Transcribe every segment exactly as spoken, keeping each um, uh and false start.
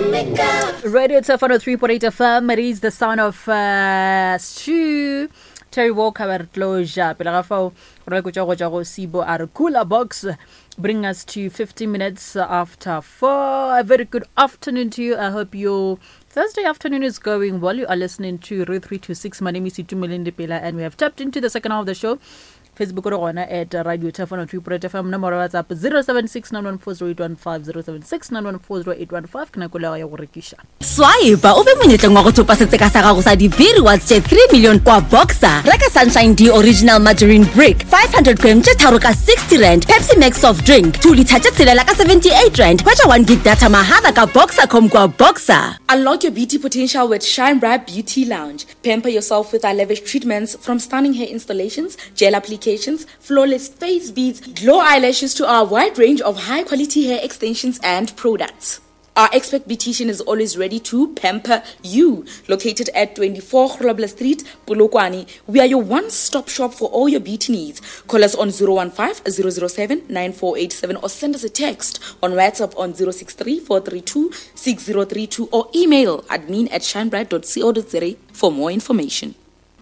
Radio T F one oh three point eight F M. It is the sound of uh, Stu Terry Walker at Closure. Pelagafao Rakujago Jago Sibo Arukula box. Bring us to fifteen minutes after four. A very good afternoon to you. I hope your Thursday afternoon is going well. You are listening to Route three two six. My name is Itu Melinde Pela, and we have tapped into the second half of the show. Facebook or on at Radio T F one oh three point eight F M. Number WhatsApp zero seven six nine one four zero eight one five zero seven six nine one four zero eight one five. Kana kula ya go rekisha. Swaiba o be monyetla ngwa go thopa setseka sa gago sa di V rewards tse three million kwa Boxer. Reka Sunshine D original margarine brick five hundred grams tse tharo ka sixty rand. Pepsi Max soft drink two liter tse tshelela ka seventy-eight rand. Kwacha one gig data mahala ka Boxer com kwa Boxer. Unlock your beauty potential with Shine Bright Beauty Lounge. Pamper yourself with our lavish treatments from stunning hair installations, gel applications, flawless face beads, glow eyelashes to our wide range of high quality hair extensions and products. Our expert beautician is always ready to pamper you. Located at twenty-four Grobler Street, Polokwane, we are your one-stop shop for all your beauty needs. Call us on zero one five zero zero seven nine four eight seven or send us a text on WhatsApp on zero six three four three two six zero three two or email admin at shinebright dot co dot za for more information.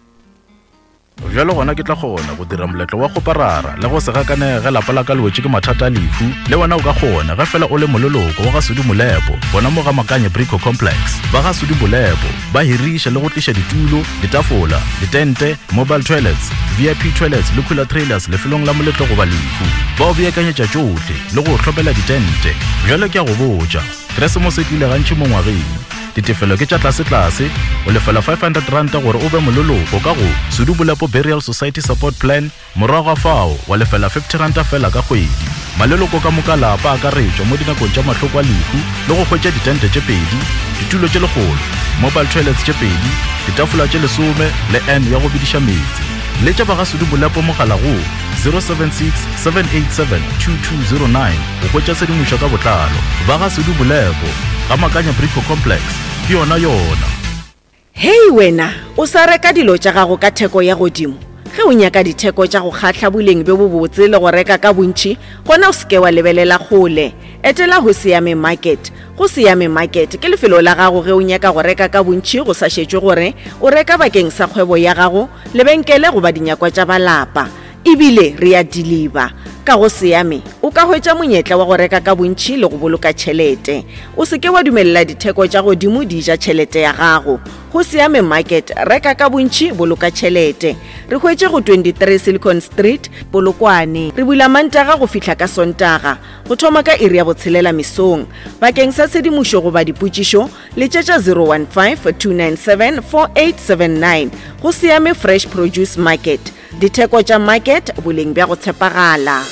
Jalo gona ke tla gona go dira moletlo wa go parara le go se gakane ge lapa la ka lwetse ke mathata lefu le wena o ka gona ga fela o le mololoko wa ga Sudi Molepo bona mo ga Makanye Brico Complex ba ga Sudi Molepo ba hirisha le go tlisha ditulo ditafola ditente mobile toilets V I P toilets le cooler trailers le felong la moletlo go ba lefu ba o beakanyetsa tsotle le go tlhopela ditente jalo ke go boja Christmas e tlile gantši mo ngwageng ditefelo ke tša tlase tlase o lefela five hundred rand gore o be mololoko ka go Sudi Molepo Burial Society Support Plan morago fao wa lefela fifty rand fela ka kgwedi maleloko ka moka lapa ka retswa mo dinakong tša mahloko a lehu le go hwetša ditente tše pedi ditulo tše legolo mobile toilets tše pedi ditafola tše lesome le n ya go bidiša metsi le tša ba ga Sudi Molepo mogala go zero seven six seven eight seven two two zero nine o hwetša sedimošo ka botlalo ba ga Sudi Molepo ga Makanye Brico Complex ke yona yona. Hey wena o sa reka dilo tša gago ka theko ya godimo ge o nyaka ditheko tša go kgatla boleng be bo botse le go reka ka bontši gona o seke wa lebelela gole etela go Siame Market. Go Siame Market ke lefelo la gago ge o nyaka go reka ka bontši go sa šetšwe gore o reka bakeng sa kgwebo ya gago lebenkele go ba dinyakwa tša balapa ebile re a deliver ka go Siame o ka hwetša monyetla wa go reka ka bontši le go boloka tšhelete o seke wa dumella ditheko tša godimo di ja tšhelete ya gago go Siame Market reka ka bontši boloka tšhelete re hwetše go twenty-three Silicon Street Polokwane re bula Mantaga go fihla ka Sontaga go thoma ka iri ya botshelela mesong bakeng sa sedimošo go ba dipotšišo le tšetša zero one five two nine seven four eight seven nine go Siame Fresh Produce Market ditheko tša market boleng bja go tshepagala.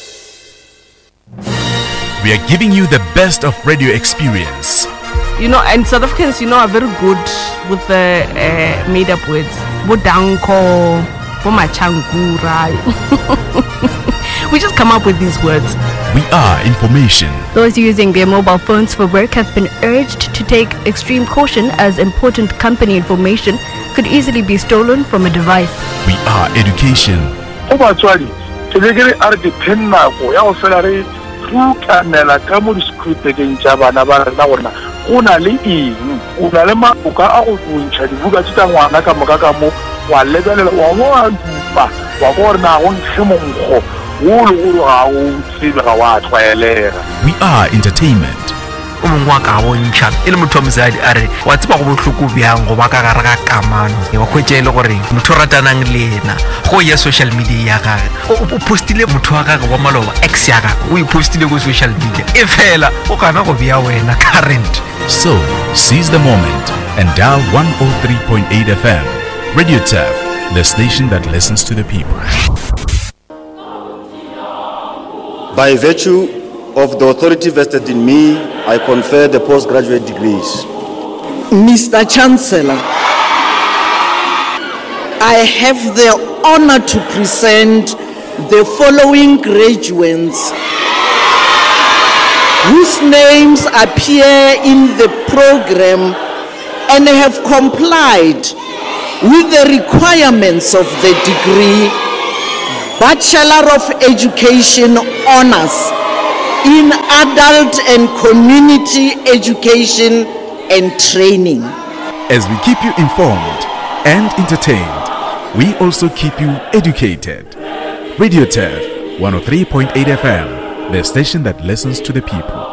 We are giving you the best of radio experience. You know, and South Africans, you know, are very good with the uh, made-up words. Bodanko, bomachangura. We just come up with these words. We are information. Those using their mobile phones for work have been urged to take extreme caution as important company information could easily be stolen from a device. We are education. Actually, today are the penna for our salary. Fukanela kamu diskute njabana bana na wona una le eng una le mabuka a go buntsha dibuka tsa ngwana ka moka ka mo wa lebelela wa mo a dupa wa bona go ntshemonggo wo lo go ga o tsebe ga wa tshwaelela. We are entertainment. O mongwe wa ka bontšha e le motho mosadi a re wa tseba go bohloko bjang go ba ka gare ga kamano e ba hwetše le gore motho ratanang le ena go ya social media ya gage o postile motho wa gage wa maloba ex ya gage o ipostile go social media e fela o kana go bea wena current. So seize the moment and dial one oh three point eight F M Radio T F, the station that listens to the people. By virtue of the authority vested in me, I confer the postgraduate degrees. Mister Chancellor, I have the honor to present the following graduates whose names appear in the program and have complied with the requirements of the degree Bachelor of Education Honors in adult and community education and training. As we keep you informed and entertained, we also keep you educated. Radio Turf one oh three point eight F M, the station that listens to the people.